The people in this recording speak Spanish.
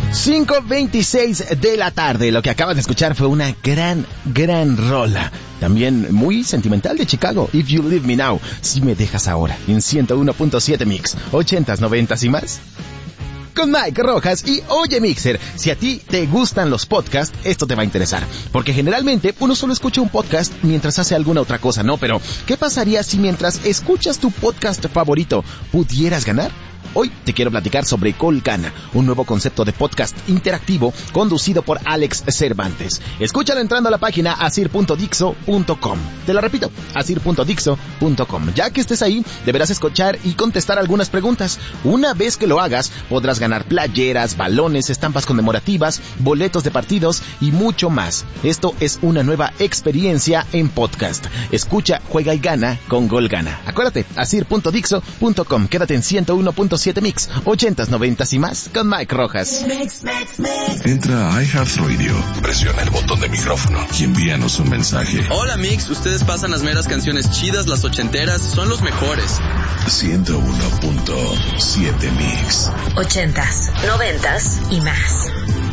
5:26 de la tarde. Lo que acabas de escuchar fue una gran rola. También muy sentimental de Chicago. If You Leave Me Now. Si me dejas ahora. En 101.7 Mix. 80s, 90s y más. Con Mike Rojas y Oye Mixer, si a ti te gustan los podcasts, esto te va a interesar, porque generalmente uno solo escucha un podcast mientras hace alguna otra cosa, ¿no? Pero, ¿qué pasaría si mientras escuchas tu podcast favorito pudieras ganar? Hoy te quiero platicar sobre Colgana, un nuevo concepto de podcast interactivo conducido por Alex Cervantes. Escúchalo entrando a la página asir.dixo.com. Te la repito, asir.dixo.com. Ya que estés ahí, deberás escuchar y contestar algunas preguntas. Una vez que lo hagas, podrás ganar playeras, balones, estampas conmemorativas, boletos de partidos y mucho más. Esto es una nueva experiencia en podcast. Escucha, juega y gana con Colgana. Acuérdate, asir.dixo.com. Quédate en 101.7 Mix, 80s, 90s y más con Mike Rojas. Entra a iHeartRadio, presiona el botón de micrófono y envíanos un mensaje. Hola Mix, ustedes pasan las meras canciones chidas, las ochenteras, son los mejores. 101.7 Mix. 80s, 90s y más.